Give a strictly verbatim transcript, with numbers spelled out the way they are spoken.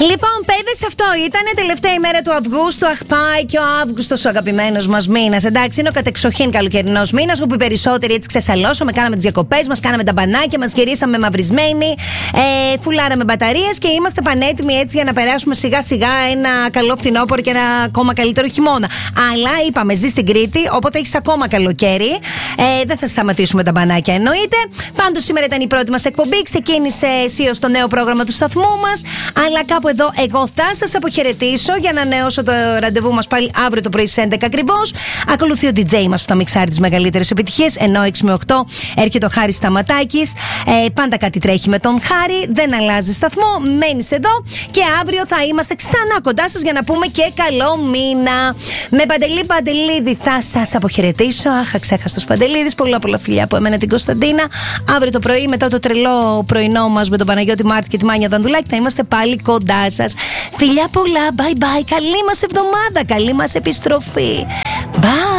Λοιπόν, παιδες, αυτό ήταν τελευταία ημέρα του Αυγούστου. Αχ, πάει και ο Αύγουστος, ο αγαπημένος μας μήνας. Εντάξει, είναι ο κατεξοχήν καλοκαιρινός μήνας, όπου οι περισσότεροι έτσι ξεσαλώσαμε, κάναμε τις διακοπές μας, κάναμε τα μπανάκια μας, γυρίσαμε μαυρισμένοι, ε, φουλάραμε μπαταρίες και είμαστε πανέτοιμοι έτσι για να περάσουμε σιγά σιγά ένα καλό φθινόπωρο και ένα ακόμα καλύτερο χειμώνα. Αλλά είπαμε, ζει στην Κρήτη, οπότε έχεις ακόμα καλοκαίρι. Ε, δεν θα σταματήσουμε τα μπανάκια, εννοείται. Πάντως, σήμερα ήταν η πρώτη μας εκπομπή. Ξεκίνησε αισίως το νέο πρόγραμμα του σταθμού μας. Αλλά κάπου εδώ εγώ θα σας αποχαιρετήσω για να ανανεώσω το ραντεβού μας πάλι αύριο το πρωί στις έντεκα ακριβώς. Ακολουθεί ο ντι τζέι μας που θα μιξάρει τις μεγαλύτερες επιτυχίες. Ενώ έξι με οκτώ έρχεται ο Χάρης Σταματάκης. Ε, πάντα κάτι τρέχει με τον Χάρη. Δεν αλλάζει σταθμό. Μένεις εδώ. Και αύριο θα είμαστε ξανά κοντά σας για να πούμε και καλό μήνα. Με Παντελή Παντελίδη θα σας αποχαιρετήσω. Αχ, αξέχαστος Παντελίδης. Πολλά πολλά φιλιά από εμένα την Κωνσταντίνα. Αύριο το πρωί, μετά το τρελό πρωινό μας με τον Παναγιώτη Μάρτη και τη Μάνια Δανδουλάκη, θα είμαστε πάλι κοντά σας. Φιλιά πολλά. Bye bye. Καλή μας εβδομάδα. Καλή μας επιστροφή. Bye.